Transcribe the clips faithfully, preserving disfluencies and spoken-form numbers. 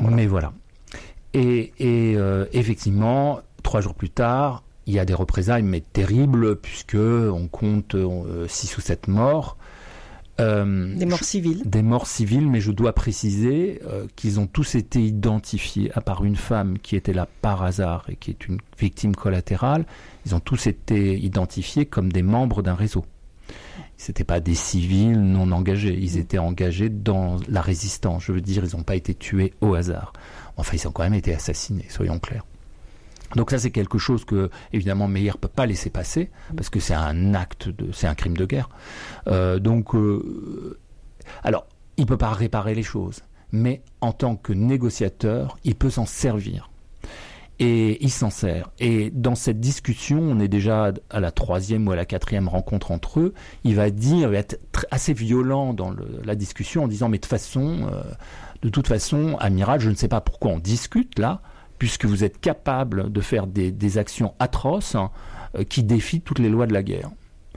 moment-là. Mais voilà. Et, et euh, effectivement, trois jours plus tard, il y a des représailles, mais terribles, puisque on compte euh, six ou sept morts. Euh, des morts civiles. Des morts civiles, mais je dois préciser euh, qu'ils ont tous été identifiés, à part une femme qui était là par hasard et qui est une victime collatérale, ils ont tous été identifiés comme des membres d'un réseau. Ce n'étaient pas des civils non engagés, ils étaient engagés dans la résistance, je veux dire, ils n'ont pas été tués au hasard. Enfin, ils ont quand même été assassinés, soyons clairs. Donc ça, c'est quelque chose que, évidemment, Meyer ne peut pas laisser passer, parce que c'est un acte, de, c'est un crime de guerre. Euh, donc, euh, alors, il ne peut pas réparer les choses, mais en tant que négociateur, il peut s'en servir. Et il s'en sert. Et dans cette discussion, on est déjà à la troisième ou à la quatrième rencontre entre eux, il va dire, il va être assez violent dans le, la discussion en disant, mais de toute façon, euh, de toute façon, amiral, je ne sais pas pourquoi on discute là, puisque vous êtes capable de faire des, des actions atroces hein, euh, qui défient toutes les lois de la guerre.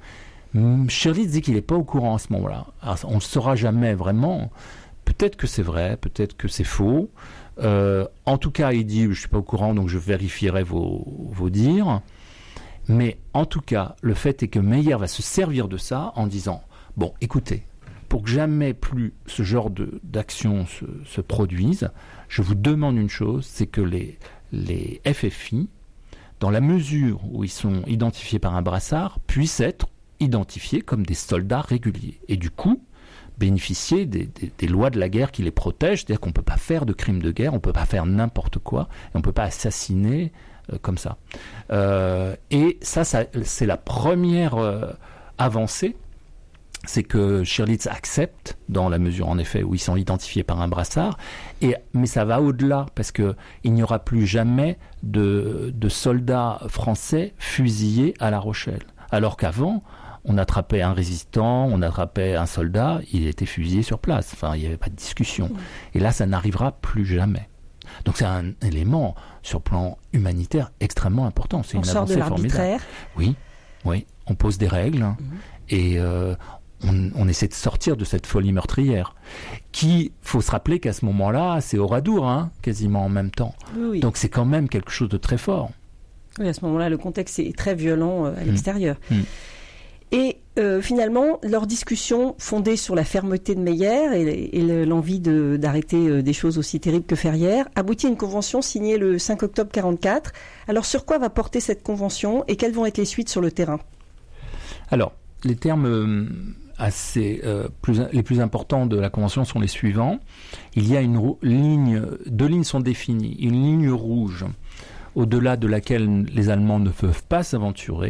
Hum, Sherlitz dit qu'il n'est pas au courant à ce moment-là. Alors, on ne le saura jamais vraiment. Peut-être que c'est vrai, peut-être que c'est faux. Euh, en tout cas, il dit, je ne suis pas au courant, donc je vérifierai vos, vos dires. Mais en tout cas, le fait est que Meyer va se servir de ça en disant, bon, écoutez, pour que jamais plus ce genre de, d'action se, se produise, je vous demande une chose, c'est que les, les F F I, dans la mesure où ils sont identifiés par un brassard, puissent être identifiés comme des soldats réguliers. Et du coup, bénéficier des, des, des lois de la guerre qui les protègent, c'est-à-dire qu'on ne peut pas faire de crimes de guerre, on ne peut pas faire n'importe quoi, et on ne peut pas assassiner euh, comme ça. Euh, et ça, ça, c'est la première euh, avancée, c'est que Sherlitz accepte, dans la mesure en effet où ils sont identifiés par un brassard, et, mais ça va au-delà, parce qu'il n'y aura plus jamais de, de soldats français fusillés à La Rochelle. Alors qu'avant, on attrapait un résistant, on attrapait un soldat, il était fusillé sur place. Enfin, il n'y avait pas de discussion. Et là, ça n'arrivera plus jamais. Donc c'est un élément, sur le plan humanitaire, extrêmement important. C'est on une sort avancée de l'arbitraire. formidable. Oui, oui, on pose des règles mmh. et euh, on, on essaie de sortir de cette folie meurtrière. Qui, faut se rappeler qu'à ce moment-là, c'est Oradour, hein, quasiment en même temps. Oui, oui. Donc c'est quand même quelque chose de très fort. Oui, à ce moment-là, le contexte est très violent euh, à mmh. l'extérieur. Mmh. Et euh, finalement, leur discussion fondée sur la fermeté de Meyer et, et l'envie de, d'arrêter euh, des choses aussi terribles que Ferrières aboutit à une convention signée le cinq octobre quarante-quatre. Alors, sur quoi va porter cette convention et quelles vont être les suites sur le terrain ? Alors, les termes euh, assez, euh, plus, les plus importants de la convention sont les suivants. Il y a une rou- ligne, deux lignes sont définies. Une ligne rouge, au-delà de laquelle les Allemands ne peuvent pas s'aventurer,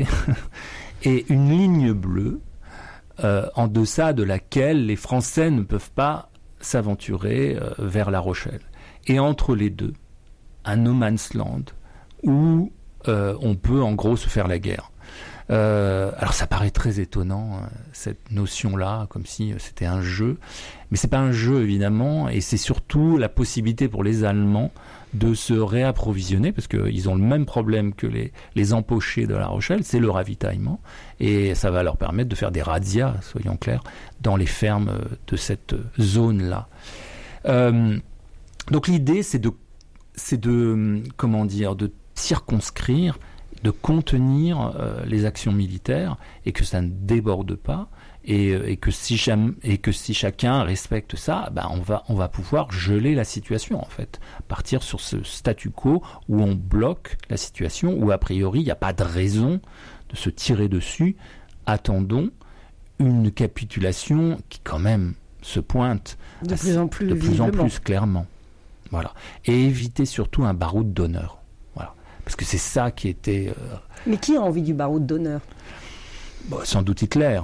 et une ligne bleue, euh, en deçà de laquelle les Français ne peuvent pas s'aventurer euh, vers La Rochelle. Et entre les deux, un no man's land, où euh, on peut en gros se faire la guerre. Euh, alors ça paraît très étonnant, hein, cette notion-là, comme si c'était un jeu. Mais c'est pas un jeu, évidemment, et c'est surtout la possibilité pour les Allemands de se réapprovisionner, parce qu'ils ont le même problème que les, les empochés de La Rochelle, c'est le ravitaillement, et ça va leur permettre de faire des razzias, soyons clairs, dans les fermes de cette zone-là. Euh, donc l'idée, c'est de, c'est de, comment dire, de circonscrire, de contenir euh, les actions militaires, et que ça ne déborde pas, et, et, que, si jamais, et que si chacun respecte ça, ben on, va, on va pouvoir geler la situation, en fait. Partir sur ce statu quo où on bloque la situation, où a priori il n'y a pas de raison de se tirer dessus. Attendons une capitulation qui quand même se pointe de plus en plus, de plus, en plus clairement. Voilà. Et éviter surtout un baroud d'honneur. Voilà. Parce que c'est ça qui était... Euh... Mais qui a envie du baroud d'honneur ? Bon, sans doute Hitler.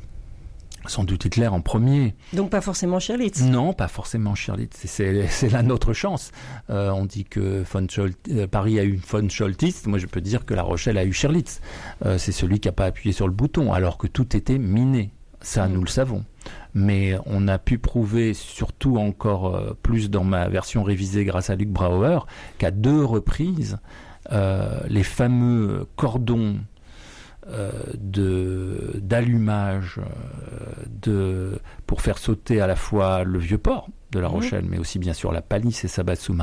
Sans doute Hitler en premier. Donc pas forcément Sherlitz. Non, pas forcément Sherlitz. C'est, c'est, c'est là notre chance. Euh, on dit que von Scholt, euh, Paris a eu von Scholtist. Moi, je peux dire que La Rochelle a eu Sherlitz. Euh, c'est celui qui n'a pas appuyé sur le bouton, alors que tout était miné. Ça, mmh. nous le savons. Mais on a pu prouver, surtout encore euh, plus dans ma version révisée grâce à Luc Brauer, qu'à deux reprises, euh, les fameux cordons Euh, de, d'allumage euh, de, pour faire sauter à la fois le vieux port de La Rochelle, mmh. mais aussi bien sûr la palisse et sa base sous-marine,